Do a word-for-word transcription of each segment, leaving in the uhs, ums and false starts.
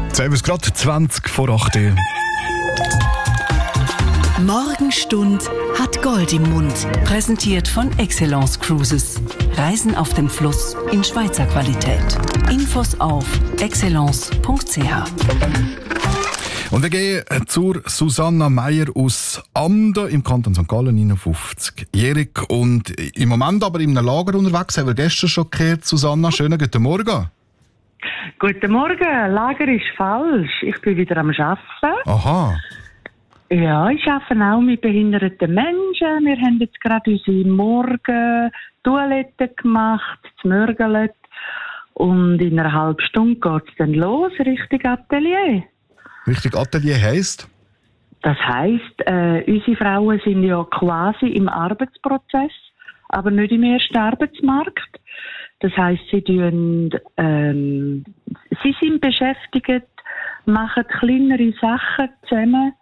Jetzt haben wir es gerade zwanzig vor acht. Morgenstund hat Gold im Mund. Präsentiert von Excellence Cruises. Reisen auf dem Fluss in Schweizer Qualität. Infos auf excellence punkt c h. Und wir gehen zur Susanna Meier aus Amden im Kanton Sankt Gallen, neunundfünfzigjährig. Und im Moment aber in einem Lager unterwegs, haben wir gestern schon gehört. Susanna, schönen guten Morgen. Guten Morgen, Lager ist falsch. Ich bin wieder am Arbeiten. Aha. Ja, ich arbeite auch mit behinderten Menschen. Wir haben jetzt gerade unsere Morgen-Toilette gemacht, zmörgelt. Und in einer halben Stunde geht es dann los, Richtung Atelier. Richtig, Atelier heisst? Das heisst, äh, unsere Frauen sind ja quasi im Arbeitsprozess, aber nicht im ersten Arbeitsmarkt. Das heisst, sie, tun, ähm, sie sind beschäftigt, machen kleinere Sachen zusammen.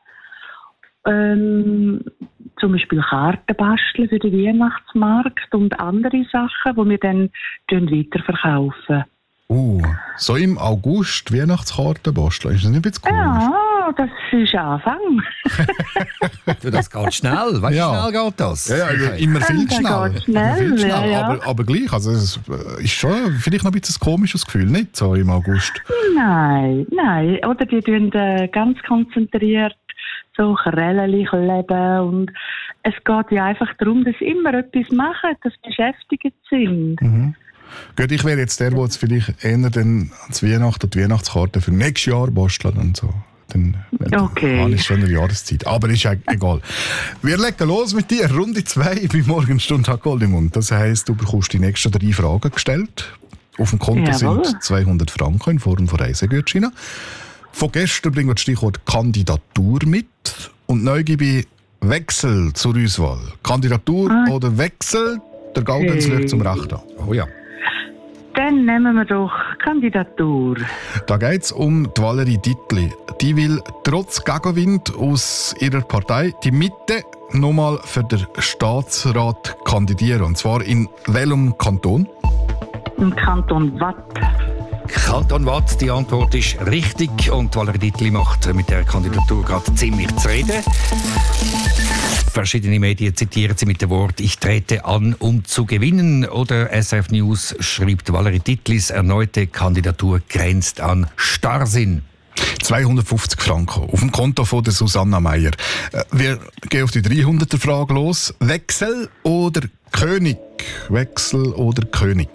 Ähm, zum Beispiel Karten basteln für den Weihnachtsmarkt und andere Sachen, die wir dann weiterverkaufen. Uh, so im August Weihnachtskarten basteln, ist das nicht ein bisschen komisch? Ja, das ist Anfang. Du, das geht schnell, weißt du, Ja. schnell geht das. Ja, ja, immer viel Dann schnell. geht's schnell, Immer viel schnell. ja, ja. Aber, aber gleich, also es ist schon vielleicht noch ein bisschen ein komisches Gefühl, nicht so im August? Nein, nein. Oder die tun äh, ganz konzentriert so Krällen kleben und es geht ja einfach darum, dass sie immer etwas machen, dass sie beschäftigt sind. Mhm. Gut, ich wäre jetzt der, der jetzt vielleicht eher dann ans Weihnachten die Weihnachtskarte für nächstes Jahr basteln und so. Dann Okay. habe ich schon eine Jahreszeit. Aber ist ja egal. Wir legen los mit dir. Runde zwei bei Morgenstunde hat Gold im Mund. Das heisst, du bekommst die nächsten drei Fragen gestellt. Auf dem Konto Jawohl. sind zweihundert Franken in Form von Reisegutscheinen. Von gestern bringen wir das Stichwort Kandidatur mit. Und neu gebe ich Wechsel zur Auswahl. Kandidatur Ah. oder Wechsel, der Galgen Okay. zum Rechten. Oh ja. Dann nehmen wir doch Kandidatur. Da geht es um die Valerie Dittli. Die will trotz Gegenwind aus ihrer Partei die Mitte nochmal für den Staatsrat kandidieren. Und zwar in welchem Kanton? Im Kanton Watt. Kanton Watt, die Antwort ist richtig und Valerie Dittli macht mit der Kandidatur gerade ziemlich zu reden. Verschiedene Medien zitieren sie mit dem Wort «Ich trete an, um zu gewinnen» oder S R F News schreibt, Valerie Dittlis erneute Kandidatur grenzt an Starrsinn. zweihundertfünfzig Franken auf dem Konto von der Susanna Meier. Äh, Wir gehen auf die dreihunderter Frage los. Wechsel oder König? Wechsel oder König?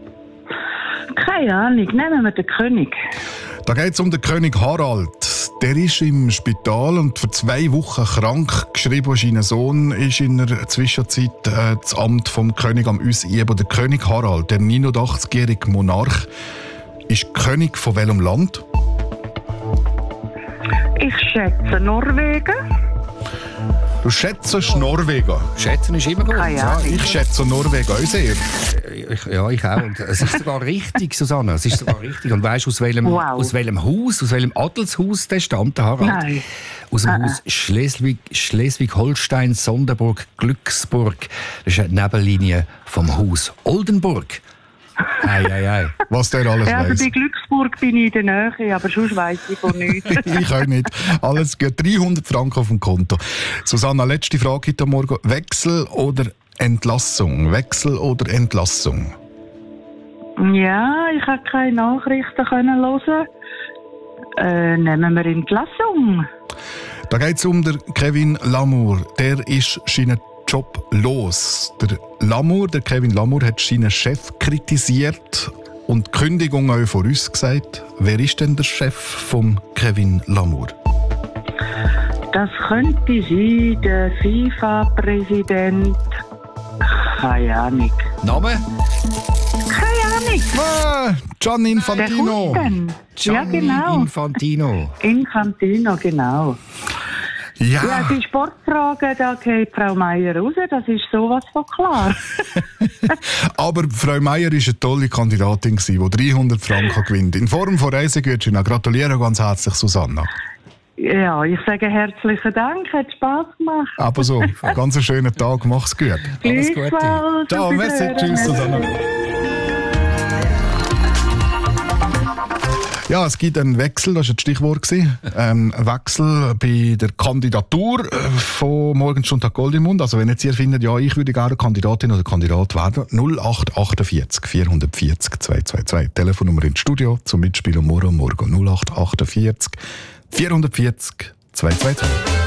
Keine Ahnung, nehmen wir den König. Da geht es um den König Harald. Der ist im Spital und für zwei Wochen krank geschrieben. Sein Sohn ist in der Zwischenzeit äh, das Amt vom König am Ausüben. Der König Harald, der neunundachtzigjährige Monarch, ist König von welchem Land? Ich schätze Norwegen. Du schätzt Norwegen. Schätzen ist immer gut. Keine Ja, Ahnung. Ich schätze Norwegen auch sehr. ich, ja, ich auch. Und es ist sogar richtig, Susanna. Es ist sogar richtig. Und weißt du, aus welchem, Wow. aus welchem Haus, aus welchem Adelshaus der stammt, der Harald? Nein. Aus dem Ah, Haus Schleswig, Schleswig-Holstein, Sonderburg, Glücksburg. Das ist eine Nebenlinie vom Haus Oldenburg. Ei, ei, ei. Was der alles Ja, also weiss. bei Glücksburg bin ich in der Nähe, aber sonst weiss ich von nichts. Ich auch nicht. Alles gut. dreihundert Franken auf dem Konto. Susanna, letzte Frage heute Morgen. Wechsel oder Entlassung? Wechsel oder Entlassung? Ja, ich habe keine Nachrichten können hören. Äh, nehmen wir Entlassung. Da geht es um den Kevin Lamour. Der ist seinen Job los. Der Lamour, der Kevin Lamour, hat seinen Chef kritisiert und die Kündigung auch vorausgesagt. Wer ist denn der Chef von Kevin Lamour? Das könnte sein, der FIFA-Präsident. Keine Ahnung. Name? Keine Ahnung. Ah, Gianni Der Infantino. kommt dann. Ja, Gianni genau. Infantino. Infantino, genau. Ja, Ja, die Sportfragen, da geht Frau Meier raus, das ist sowas von klar. aber Frau Meier war eine tolle Kandidatin, die dreihundert Franken gewinnt. In Form von Reisegutscheinen. Gratuliere ganz herzlich, Susanna. Ja, ich sage herzlichen Dank, hat Spass gemacht. Aber so, ganz einen schönen Tag, mach's gut. Alles Gute. Gleichfalls. Ciao, Auf merci, Wiederhören. tschüss, Susanna. Ja, es gibt einen Wechsel, das war das Stichwort. Ähm, ein Wechsel bei der Kandidatur von Morgenstunde Gold im Mund. Also wenn jetzt ihr findet, ja, ich würde gerne Kandidatin oder Kandidat werden, null acht achtundvierzig vierhundertvierzig zweihundertzweiundzwanzig. Telefonnummer ins Studio zum Mitspielen morgen morgen null acht achtundvierzig vierhundertvierzig zweihundertzweiundzwanzig.